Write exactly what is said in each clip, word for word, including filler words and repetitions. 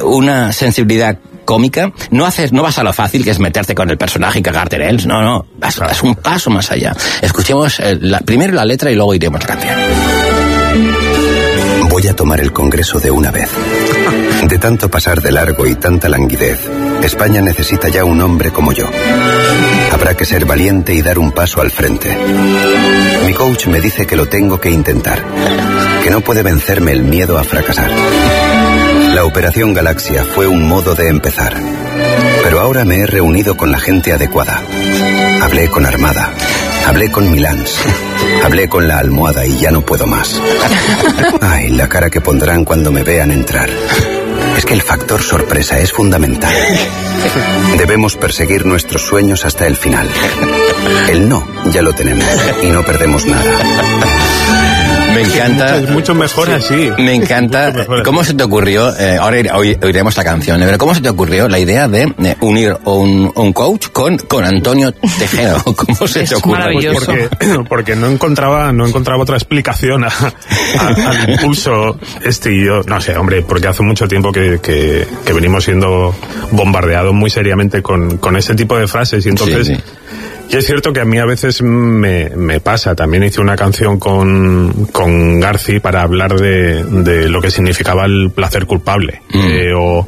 una sensibilidad cómica, no haces, no vas a lo fácil que es meterte con el personaje y cagarte en él, no, no, vas, vas un paso más allá. Escuchemos eh, la, primero la letra y luego iremos a la canción. Voy a tomar el Congreso de una vez. De tanto pasar de largo y tanta languidez, España necesita ya un hombre como yo. Habrá que ser valiente y dar un paso al frente. Mi coach me dice que lo tengo que intentar, que no puede vencerme el miedo a fracasar. La Operación Galaxia fue un modo de empezar, pero ahora me he reunido con la gente adecuada. Hablé con Armada, hablé con Milans, hablé con la almohada y ya no puedo más. Ay, la cara que pondrán cuando me vean entrar. Es que el factor sorpresa es fundamental. Debemos perseguir nuestros sueños hasta el final. El no ya lo tenemos y no perdemos nada. Me encanta. Es mucho, mucho mejor sí, así. Me encanta. ¿Cómo se te ocurrió? Eh, ahora oiremos la canción, pero ¿cómo se te ocurrió la idea de eh, unir un, un coach con, con Antonio Tejero? ¿Cómo se es te ocurrió? Pues porque, porque no encontraba, no encontraba otra explicación a, a, al impulso este y yo, no sé, hombre, porque hace mucho tiempo que, que, que venimos siendo bombardeados muy seriamente con, con ese tipo de frases y entonces. Sí, sí. Y es cierto que a mí a veces me, me pasa. También hice una canción con, con Garci para hablar de, de lo que significaba el placer culpable. Mm. Eh, o,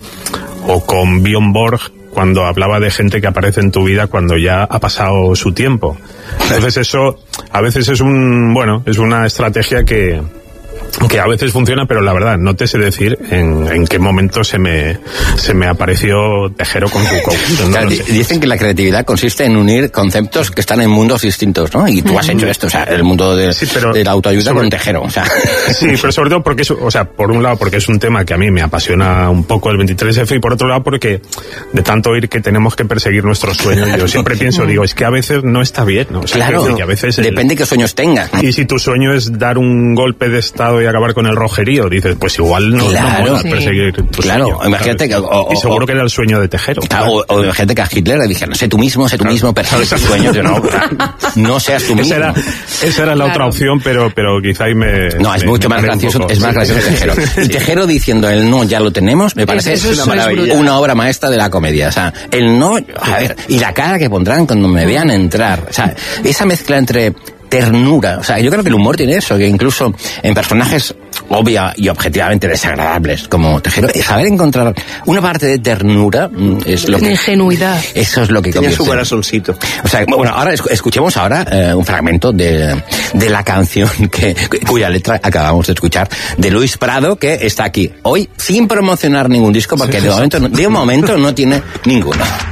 o con Björn Borg cuando hablaba de gente que aparece en tu vida cuando ya ha pasado su tiempo. Entonces eso a veces es un, bueno, es una estrategia que... que a veces funciona, pero la verdad no te sé decir en, en qué momento se me se me apareció Tejero con su coach. No claro, sé. Dicen que la creatividad consiste en unir conceptos que están en mundos distintos, ¿no? Y tú has hecho esto, o sea, el mundo de, sí, de la autoayuda sobre, con Tejero, o sea. Sí, pero sobre todo porque es, o sea, por un lado porque es un tema que a mí me apasiona un poco el veintitrés efe y por otro lado porque de tanto oír que tenemos que perseguir nuestros sueños, yo siempre pienso, digo, es que a veces no está bien, ¿no? O sea, claro, que, que a veces el, depende qué sueños tengas, ¿no? Y si tu sueño es dar un golpe de estado y acabar con el rojerío, dices, pues igual no, claro, no puedes perseguir tu claro, sueño. Imagínate que, o, y seguro o, que era el sueño de Tejero. Claro, o, o imagínate que a Hitler le dijeron, sé tú mismo, sé tú claro, mismo, persigue tus sueños, no, no seas tú mismo. Esa era, esa era la claro. otra opción, pero, pero quizá ahí me... No, es me, mucho me más gracioso, es más gracioso Tejero. El Tejero diciendo el no ya lo tenemos, me parece eso, eso una maravilla, una obra maestra de la comedia. O sea, el no, a ver, y la cara que pondrán cuando me vean entrar. O sea, esa mezcla entre ternura, o sea, yo creo que el humor tiene eso, que incluso en personajes obvia y objetivamente desagradables como Tejero, saber encontrar una parte de ternura es lo que... ingenuidad. Eso es lo que tiene su corazoncito. O sea, bueno, ahora escuchemos ahora eh, un fragmento de, de la canción que cuya letra acabamos de escuchar, de Luis Prado, que está aquí hoy sin promocionar ningún disco, porque de momento, de momento no tiene ninguno.